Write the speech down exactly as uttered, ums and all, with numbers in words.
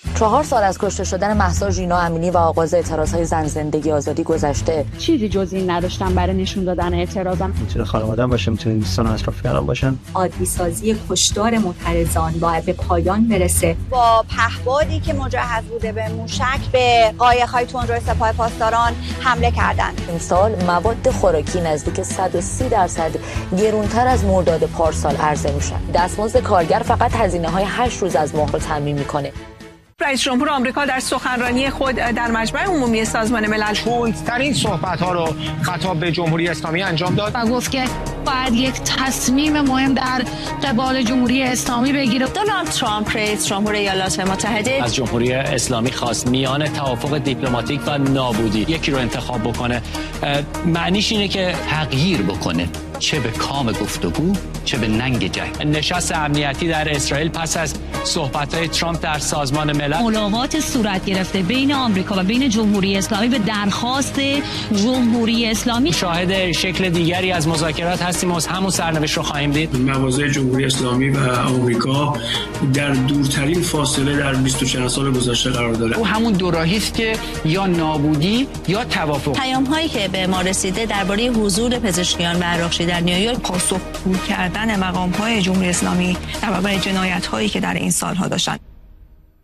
چهار سال از کشته شدن مهسا ژینا امینی و آغاز اعتراضهای زن زندگی آزادی گذشته. چیزی جز این نداشتم برای نشون دادن اعتراضم. میتونه خانواده‌ام باشه، میتونه دوستان اطرافیانم باشن. عادی سازی کشتار معترضان باید به پایان برسه. با پهپادی که مجهز بوده به موشک به قایق‌های تندرو سپاه پاسداران حمله کردند. امسال مواد خوراکی نزدیک صد و سی درصد گرانتر از مرداد پارسال عرضه میشن. دستمزد کارگر فقط هزینه‌های هشت روز از ماه رو تامین میکنه. رئیس جمهور آمریکا در سخنرانی خود در مجمع عمومی سازمان ملل تندترین صحبت‌ها رو خطاب به جمهوری اسلامی انجام داد و گفت که باید یک تصمیم مهم در قبال جمهوری اسلامی بگیره. دونالد ترامپ رئیس جمهور ایالات متحده از جمهوری اسلامی خواست میان توافق دیپلماتیک و نابودی یکی رو انتخاب بکنه. معنیش اینه که تغییر بکنه، چه به کام گفتگو چه به ننگ جنگ. نشست امنیتی در اسرائیل پس از صحبت‌های ترامپ در سازمان ملل، ملاقات صورت گرفته بین آمریکا و بین جمهوری اسلامی به درخواست جمهوری اسلامی. شاهد شکل دیگری از مذاکرات هستیم و همون سرنوشت رو خواهیم دید. مواضع جمهوری اسلامی و آمریکا در دورترین فاصله در بیست و چند سال گذشته قرار داره. او همون دوراهی است که یا نابودی یا توافق. پیام‌هایی که به ما رسیده درباره حضور پزشکیان و عراقچی در نیویورک، پاسخگو کردن مقام‌های جمهوری اسلامی در برابر جنایت‌هایی که در این سال‌ها داشتن.